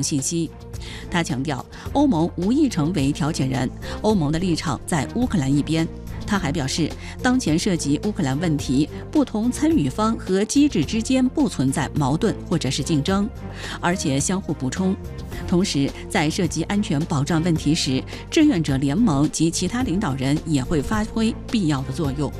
层信息。他强调，欧盟无意成为调解人，欧盟的立场在乌克兰一边。他还表示，当前涉及乌克兰问题，不同参与方和机制之间不存在矛盾或者是竞争，而且相互补充。同时，在涉及安全保障问题时，志愿者联盟及其他领导人也会发挥必要的作用。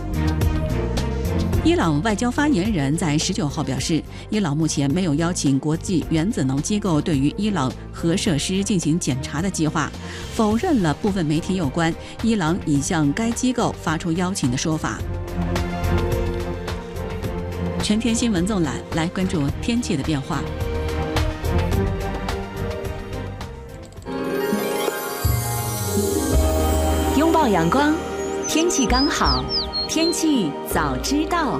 伊朗外交发言人在19号表示，伊朗目前没有邀请国际原子能机构对于伊朗核设施进行检查的计划，否认了部分媒体有关伊朗已向该机构发出邀请的说法。全天新闻纵览来关注天气的变化。 拥抱阳光，天气刚好，天气早知道。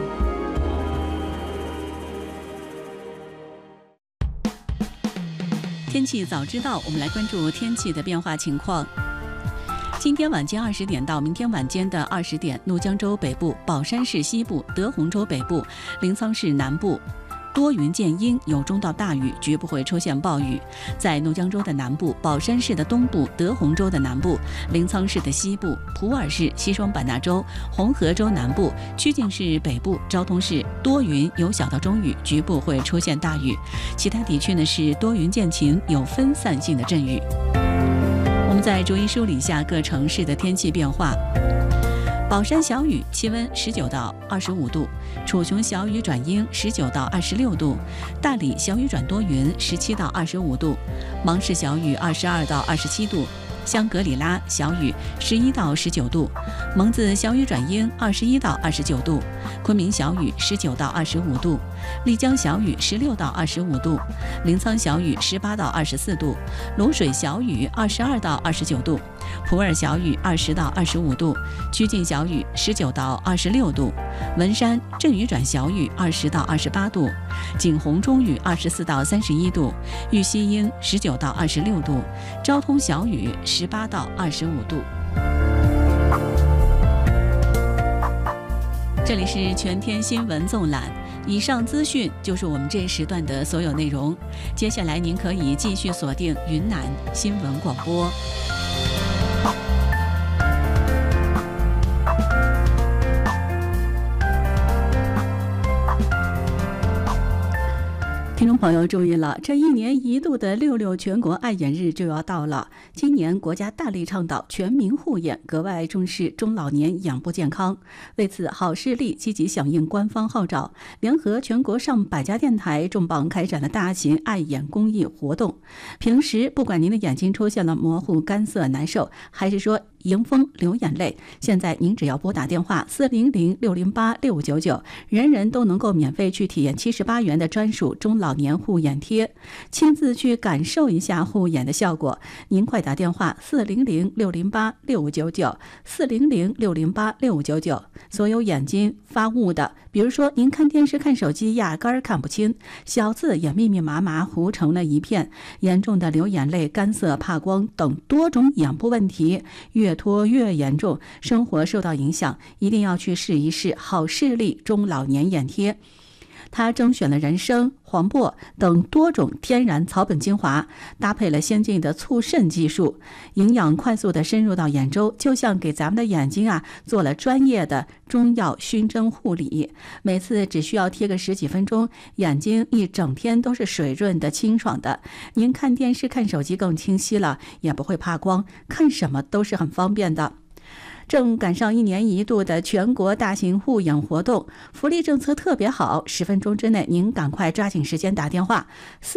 天气早知道，我们来关注天气的变化情况。今天晚间20点到明天晚间的20点，怒江州北部、宝山市西部、德宏州北部、临沧市南部多云见阴，有中到大雨，局部会出现暴雨。在怒江州的南部、宝山市的东部、德宏州的南部、临沧市的西部、普洱市、西双版纳州、红河州南部、曲靖市北部、昭通市多云，有小到中雨，局部会出现大雨。其他地区呢是多云见晴，有分散性的阵雨。我们再逐一梳理一下各城市的天气变化。宝山小雨，气温19到25度；楚雄小雨转阴，19到26度；大理小雨转多云，17到25度；芒市小雨22到27度；香格里拉小雨11到19度；蒙自小雨转阴21到29度；昆明小雨19到25度；丽江小雨16到25度；临沧小雨18到24度；卤水小雨22到29度；普洱小雨20到25度；曲靖小雨19到26度；文山阵雨转小雨20到28度；景洪中雨24到31度；玉溪阴19到26度；昭通小雨18到25度。这里是全天新闻纵览，以上资讯就是我们这一时段的所有内容。接下来您可以继续锁定云南新闻广播。听众朋友注意了，这1年1度的66全国爱眼日就要到了。今年国家大力倡导全民护眼，格外重视中老年眼部健康。为此，好视力积极响应官方号召，联合全国上百家电台重磅开展了大型爱眼公益活动。平时不管您的眼睛出现了模糊、干涩、难受，还是说迎风流眼泪，现在您只要拨打电话400-608-6599，人人都能够免费去体验78元的专属中老年护眼贴，亲自去感受一下护眼的效果。您快打电话400-608-6599 400-608-6599。所有眼睛发雾的，比如说您看电视看手机压根儿看不清，小字也密密麻麻糊成了一片，严重的流眼泪、干涩、怕光等多种眼部问题，越拖越严重，生活受到影响，一定要去试一试好视力中老年眼贴。它征选了人参、黄柏等多种天然草本精华，搭配了先进的促渗技术，营养快速的深入到眼周，就像给咱们的眼睛做了专业的中药熏蒸护理。每次只需要贴个10几分钟，眼睛一整天都是水润的、清爽的。您看电视、看手机更清晰了，也不会怕光，看什么都是很方便的。正赶上1年1度的全国大型护眼活动，福利政策特别好，10分钟之内您赶快抓紧时间打电话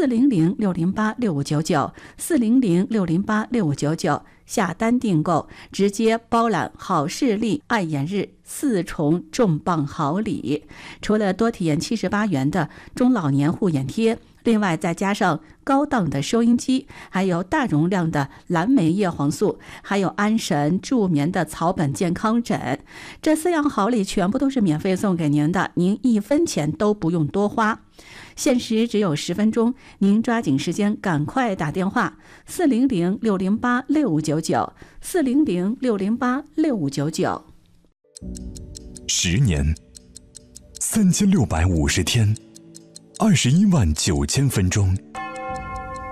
400-608-6599 400-608-6599，下单订购，直接包揽好视力爱眼日4重重磅好礼。除了多体验78元的中老年护眼贴，另外再加上高档的收音机，还有大容量的蓝莓叶黄素，还有安神助眠的草本健康枕，这4样好礼全部都是免费送给您的，您1分钱都不用多花。限时只有10分钟，您抓紧时间赶快打电话400-608-6599 400-608-6599。 10年，3650天，21万9000分钟。